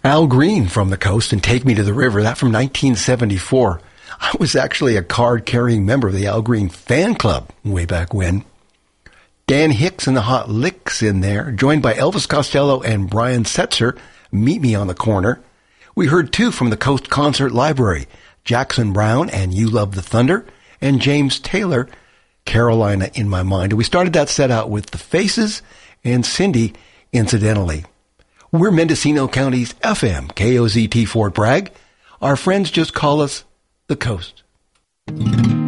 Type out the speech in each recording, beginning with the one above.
Al Green from the Coast and Take Me to the River, that from 1974. I was actually a card-carrying member of the Al Green fan club way back when. Dan Hicks and the Hot Licks in there, joined by Elvis Costello and Brian Setzer, Meet Me on the Corner. We heard two from the Coast Concert Library, Jackson Browne and You Love the Thunder, and James Taylor, Carolina in My Mind. And we started that set out with The Faces and Cindy, Incidentally. We're Mendocino County's FM, KOZT Fort Bragg. Our friends just call us The Coast. Were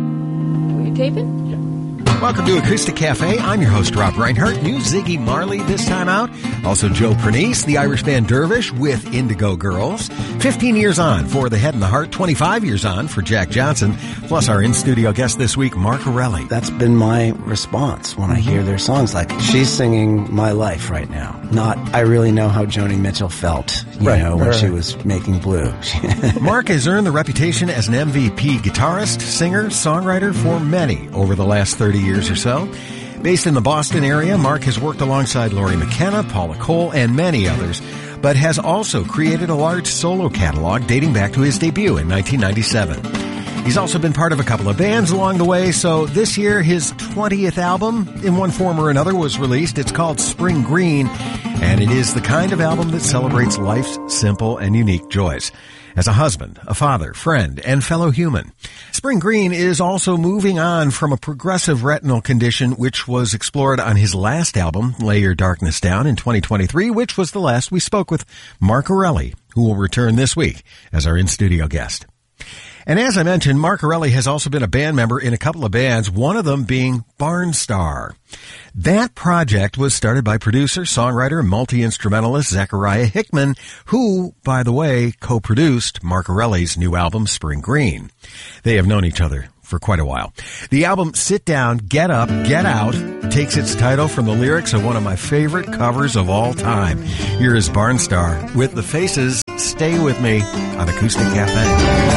you taping? Yeah. Welcome to Acoustic Cafe. I'm your host, Rob Reinhardt. New Ziggy Marley this time out. Also Joe Pernice, the Irish band Dervish with Indigo Girls. 15 years on for The Head and the Heart. 25 years on for Jack Johnson. Plus our in-studio guest this week, Mark Erelli. That's been my response when I hear their songs. Like, she's singing my life right now. Not, I really know how Joni Mitchell felt, when she was making Blue. Mark has earned the reputation as an MVP guitarist, singer, songwriter for many over the last 30 years or so. Based in the Boston area, Mark has worked alongside Laurie McKenna, Paula Cole, and many others, but has also created a large solo catalog dating back to his debut in 1997. He's also been part of a couple of bands along the way, so this year his 20th album, in one form or another, was released. It's called Spring Green, and it is the kind of album that celebrates life's simple and unique joys. As a husband, a father, friend, and fellow human. Spring Green is also moving on from a progressive retinal condition which was explored on his last album, Lay Your Darkness Down, in 2023, which was the last we spoke with Mark Erelli, who will return this week as our in-studio guest. And as I mentioned, Mark Erelli has also been a band member in a couple of bands, one of them being Barnstar. That project was started by producer, songwriter, and multi-instrumentalist Zachariah Hickman, who, by the way, co-produced Mark Erelli's new album, Spring Green. They have known each other for quite a while. The album Sit Down, Get Up, Get Out takes its title from the lyrics of one of my favorite covers of all time. Here is Barnstar with The Faces, Stay With Me on Acoustic Cafe.